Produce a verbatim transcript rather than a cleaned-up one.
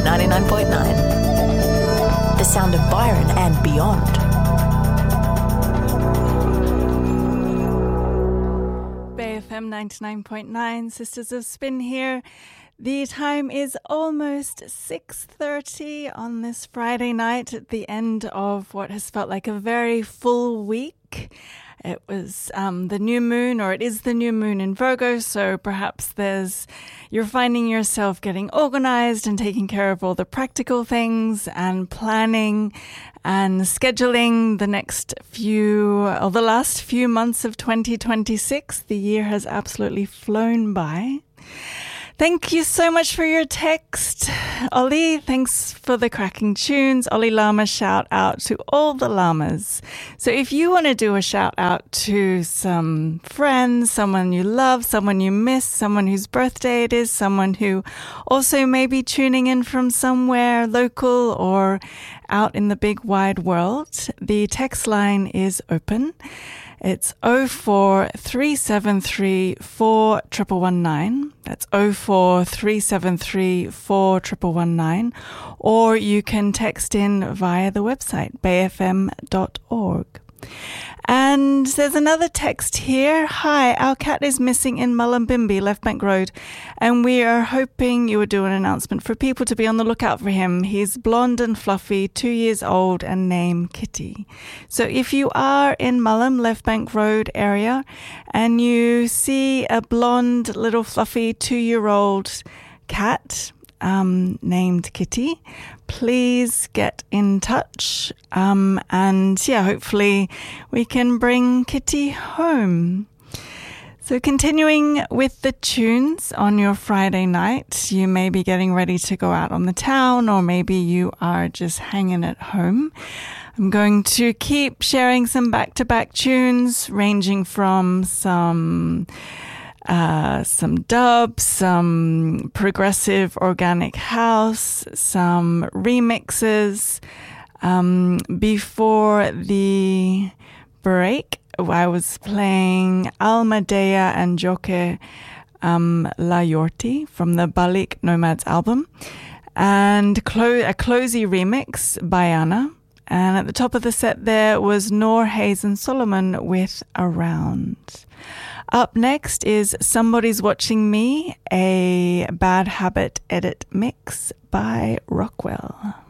ninety-nine point nine. The sound of Byron and beyond. Bay F M ninety-nine point nine, Sisters of Spin here. The time is almost six thirty on this Friday night at the end of what has felt like a very full week. It was um, the new moon, or it is the new moon in Virgo, so perhaps there's you're finding yourself getting organized and taking care of all the practical things and planning and scheduling the next few, or the last few months of twenty twenty-six. The year has absolutely flown by. Thank you so much for your text, Ollie. Thanks for the cracking tunes. Ollie Lama, shout out to all the llamas. So if you want to do a shout out to some friends, someone you love, someone you miss, someone whose birthday it is, someone who also may be tuning in from somewhere local or out in the big wide world, the text line is open. It's oh four three seven three four one one one nine. That's oh four three seven three four one one one nine. Or you can text in via the website, bay f m dot org. And there's another text here. Hi, our cat is missing in Mullumbimby, Left Bank Road, and we are hoping you would do an announcement for people to be on the lookout for him. He's blonde and fluffy, two years old, and named Kitty. So if you are in Mullum, Left Bank Road area, and you see a blonde, little fluffy, two-year-old cat um, named Kitty, please get in touch. Um, and yeah, hopefully we can bring Kitty home. So continuing with the tunes on your Friday night, you may be getting ready to go out on the town, or maybe you are just hanging at home. I'm going to keep sharing some back-to-back tunes ranging from some Uh, some dub, some progressive organic house, some remixes. Um, before the break, I was playing Almadea and Joke um, La Yorti from the Balik Nomads album, and clo- a Closey remix by Anna. And at the top of the set there was Noor Hayes and Solomon with Around. Up next is Somebody's Watching Me, a Bad Habit edit mix by Rockwell.